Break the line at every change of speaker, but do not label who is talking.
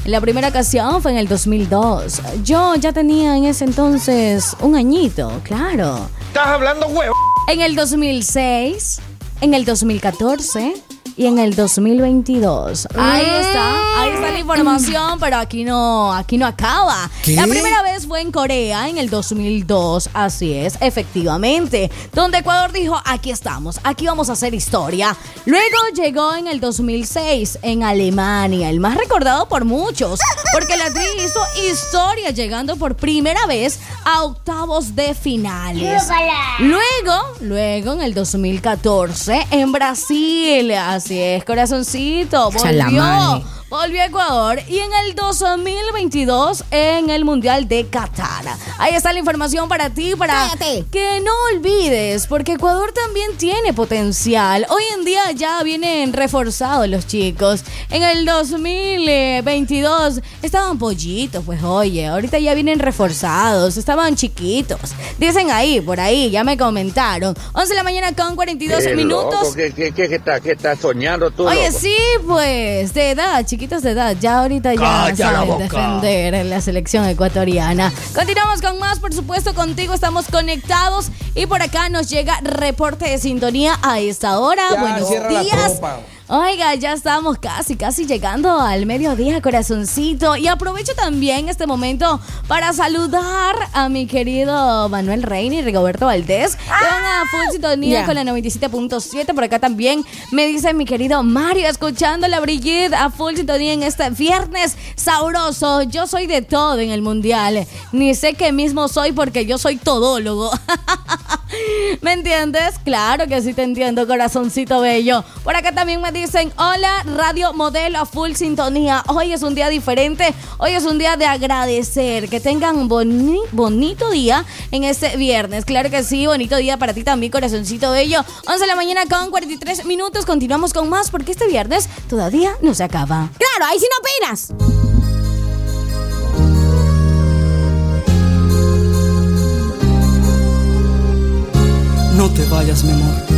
La primera ocasión fue en el 2002. Yo ya tenía en ese entonces un añito, claro.
¿Estás hablando huevo?
En el 2006, en el 2014 y en el 2022. Ahí está la información, pero aquí no acaba.
¿Qué?
La primera vez fue en Corea en el 2002, así es, efectivamente, donde Ecuador dijo, aquí estamos, aquí vamos a hacer historia. Luego llegó en el 2006 en Alemania, el más recordado por muchos, porque la actriz hizo historia llegando por primera vez a octavos de finales. Luego en el 2014 en Brasil, así es, corazoncito, volvió a Ecuador, y en el 2022 en el Mundial de Qatar. Ahí está la información para ti, para que no olvides, porque Ecuador también tiene potencial. Hoy en día ya vienen reforzados los chicos. En el 2022 estaban pollitos, pues oye, ahorita ya vienen reforzados, estaban chiquitos. Dicen ahí, por ahí, ya me comentaron. 11 de la mañana con 42 minutos.
Loco, ¿qué estás soñando tú,
Oye,
loco?
sí, pues, de edad, chiquitos de edad, ya ahorita ya
Calla la
saben
boca.
defender la selección ecuatoriana. Continuamos con más, por supuesto, contigo estamos conectados y por acá nos llega reporte de sintonía a esta hora.
Ya,
Buenos
cierra la
días.
tropa.
Oiga, ya estamos casi llegando al mediodía, corazoncito. Y aprovecho también este momento para saludar a mi querido Manuel Reina y Rigoberto Valdés, que van a full sintonía con la 97.7. Por acá también me dice mi querido Mario, escuchando la Brigitte a full sintonía en este viernes sabroso. Yo soy de todo en el mundial. Ni sé qué mismo soy porque yo soy todólogo. ¿Me entiendes? Claro que sí te entiendo, corazoncito bello. Por acá también me dicen, hola, Radio Modelo a full sintonía. Hoy es un día diferente, hoy es un día de agradecer. Que tengan bonito día en este viernes. Claro que sí, bonito día para ti también, corazoncito bello. 11 de la mañana con 43 minutos. Continuamos con más porque este viernes todavía no se acaba.
Claro, ahí sí no opinas.
No te vayas, mi amor.